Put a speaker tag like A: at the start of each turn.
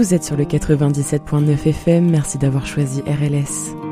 A: Vous êtes sur le 97.9 FM, merci d'avoir choisi RLS.